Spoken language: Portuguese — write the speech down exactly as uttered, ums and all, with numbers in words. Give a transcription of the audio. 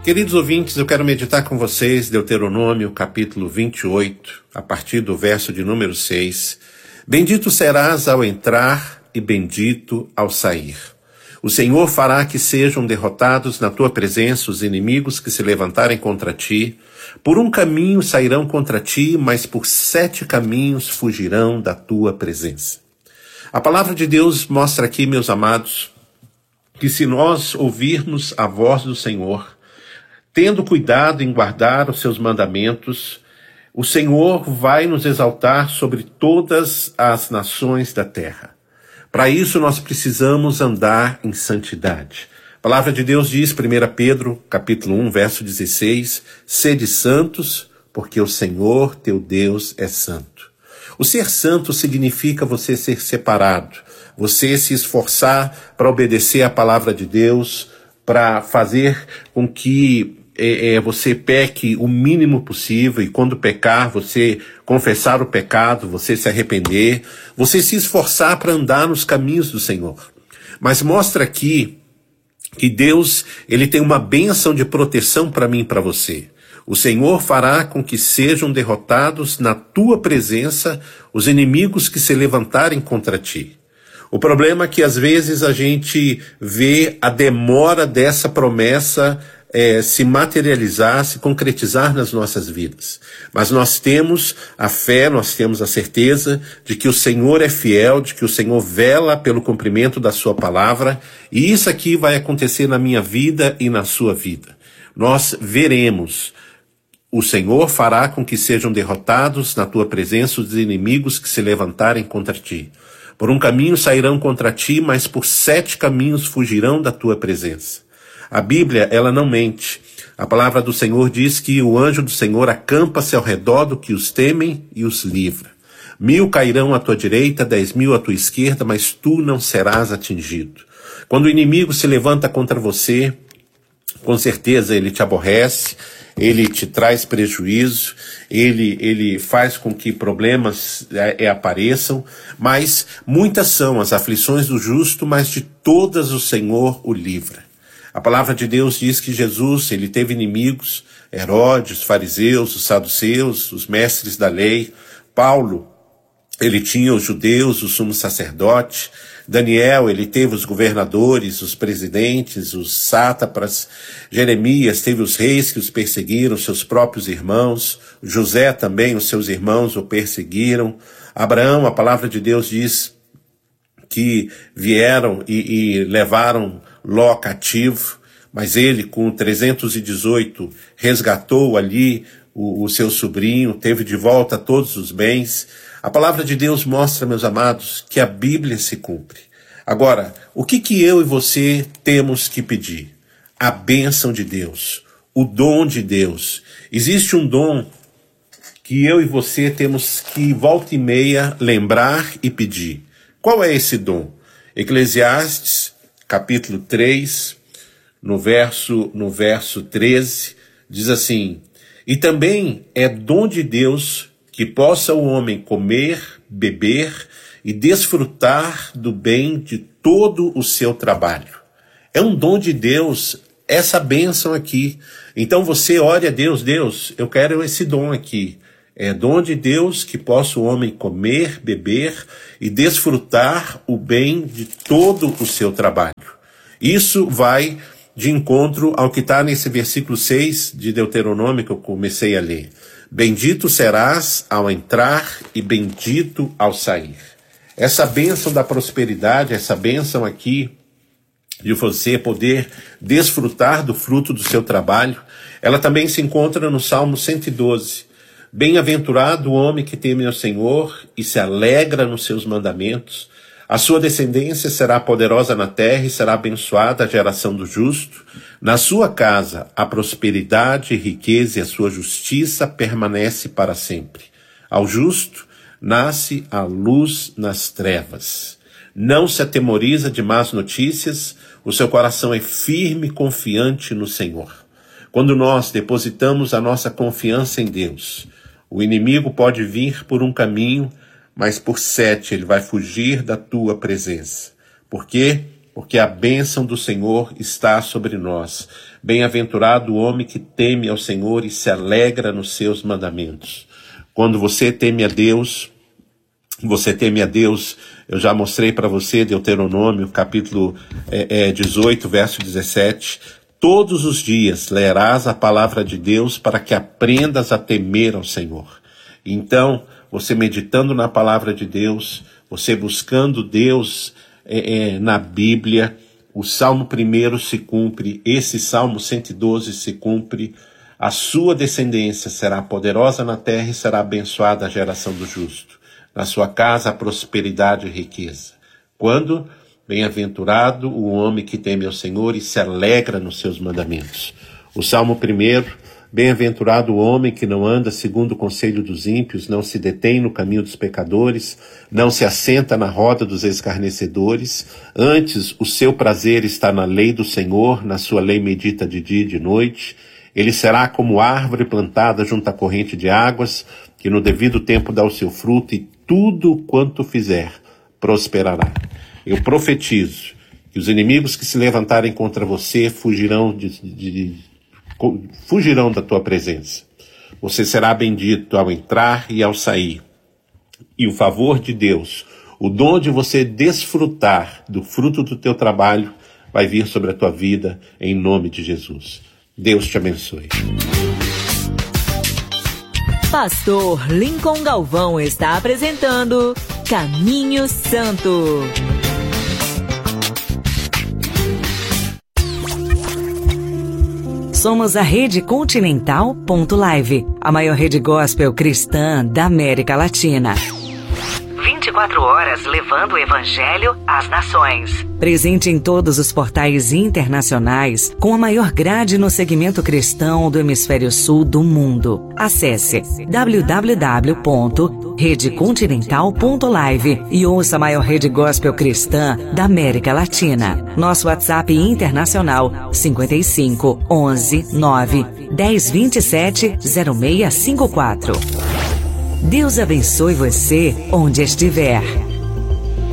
Queridos ouvintes, eu quero meditar com vocês Deuteronômio capítulo vinte e oito, a partir do verso de número seis. Bendito serás ao entrar e bendito ao sair. O Senhor fará que sejam derrotados na tua presença os inimigos que se levantarem contra ti. Por um caminho sairão contra ti, mas por sete caminhos fugirão da tua presença. A palavra de Deus mostra aqui, meus amados, que se nós ouvirmos a voz do Senhor, tendo cuidado em guardar os seus mandamentos, o Senhor vai nos exaltar sobre todas as nações da terra. Para isso nós precisamos andar em santidade. A palavra de Deus diz, primeira Pedro, capítulo um, verso dezesseis, sede santos, porque o Senhor teu Deus é santo. O ser santo significa você ser separado, você se esforçar para obedecer à palavra de Deus, para fazer com que é, é, você peque o mínimo possível, e quando pecar, você confessar o pecado, você se arrepender, você se esforçar para andar nos caminhos do Senhor. Mas mostra aqui que Deus, ele tem uma bênção de proteção para mim e para você. O Senhor fará com que sejam derrotados na tua presença os inimigos que se levantarem contra ti. O problema é que às vezes a gente vê a demora dessa promessa é, se materializar, se concretizar nas nossas vidas. Mas nós temos a fé, nós temos a certeza de que o Senhor é fiel, de que o Senhor vela pelo cumprimento da sua palavra, e isso aqui vai acontecer na minha vida e na sua vida. Nós veremos. O Senhor fará com que sejam derrotados na tua presença os inimigos que se levantarem contra ti. Por um caminho sairão contra ti, mas por sete caminhos fugirão da tua presença. A Bíblia, ela não mente. A palavra do Senhor diz que o anjo do Senhor acampa-se ao redor do que os temem e os livra. Mil cairão à tua direita, dez mil à tua esquerda, mas tu não serás atingido. Quando o inimigo se levanta contra você, com certeza ele te aborrece, ele te traz prejuízo, ele, ele faz com que problemas é, é, apareçam, mas muitas são as aflições do justo, mas de todas o Senhor o livra. A palavra de Deus diz que Jesus, ele teve inimigos, Herodes, os fariseus, os saduceus, os mestres da lei. Paulo, ele tinha os judeus, o sumo sacerdote. Daniel, ele teve os governadores, os presidentes, os sátrapas. Jeremias teve os reis que os perseguiram, seus próprios irmãos. José também, os seus irmãos o perseguiram. Abraão, a palavra de Deus diz que vieram e, e levaram Ló cativo, mas ele com trezentos e dezoito resgatou ali o, o seu sobrinho, teve de volta todos os bens. A palavra de Deus mostra, meus amados, que a Bíblia se cumpre. Agora, o que que eu e você temos que pedir? A bênção de Deus, o dom de Deus. Existe um dom que eu e você temos que, volta e meia, lembrar e pedir. Qual é esse dom? Eclesiastes, capítulo três, no verso, no verso treze, diz assim: e também é dom de Deus que possa o homem comer, beber e desfrutar do bem de todo o seu trabalho. É um dom de Deus essa bênção aqui. Então você ore a Deus, Deus, eu quero esse dom aqui. É dom de Deus que possa o homem comer, beber e desfrutar o bem de todo o seu trabalho. Isso vai de encontro ao que está nesse versículo seis de Deuteronômio que eu comecei a ler. Bendito serás ao entrar e bendito ao sair. Essa bênção da prosperidade, essa bênção aqui de você poder desfrutar do fruto do seu trabalho, ela também se encontra no Salmo cento e doze. Bem-aventurado o homem que teme ao Senhor e se alegra nos seus mandamentos. A sua descendência será poderosa na terra e será abençoada a geração do justo. Na sua casa a prosperidade e riqueza e a sua justiça permanece para sempre. Ao justo nasce a luz nas trevas. Não se atemoriza de más notícias, o seu coração é firme e confiante no Senhor. Quando nós depositamos a nossa confiança em Deus, o inimigo pode vir por um caminho, mas por sete ele vai fugir da tua presença. Por quê? porque a bênção do Senhor está sobre nós. Bem-aventurado o homem que teme ao Senhor e se alegra nos seus mandamentos. Quando você teme a Deus, você teme a Deus, eu já mostrei para você, Deuteronômio, capítulo é, é, dezoito, verso dezessete, todos os dias lerás a palavra de Deus para que aprendas a temer ao Senhor. Então, você meditando na palavra de Deus, você buscando Deus é, é, na Bíblia, o Salmo primeiro se cumpre, esse Salmo cento e doze se cumpre, a sua descendência será poderosa na terra e será abençoada a geração do justo. Na sua casa a prosperidade e riqueza. Quando? Bem-aventurado o homem que teme ao Senhor e se alegra nos seus mandamentos. O Salmo primeiro, bem-aventurado o homem que não anda segundo o conselho dos ímpios, não se detém no caminho dos pecadores, não se assenta na roda dos escarnecedores, antes o seu prazer está na lei do Senhor, na sua lei medita de dia e de noite. Ele será como árvore plantada junto à corrente de águas, que no devido tempo dá o seu fruto, e tudo quanto fizer prosperará. Eu profetizo que os inimigos que se levantarem contra você fugirão, de, de, de, fugirão da tua presença. Você será bendito ao entrar e ao sair. E o favor de Deus, o dom de você desfrutar do fruto do teu trabalho, vai vir sobre a tua vida, em nome de Jesus. Deus te abençoe. Pastor Lincoln Galvão está apresentando Caminho Santo. Somos a Rede Continental ponto live, a maior rede gospel cristã da América Latina. vinte e quatro horas levando o Evangelho às nações. Presente em todos os portais internacionais, com a maior grade no segmento cristão do hemisfério sul do mundo. Acesse w w w ponto rede continental ponto live e ouça a maior rede gospel cristã da América Latina. Nosso WhatsApp internacional cinco cinco, onze, nove, dez, vinte e sete, zero seis cinco quatro. Deus abençoe você onde estiver.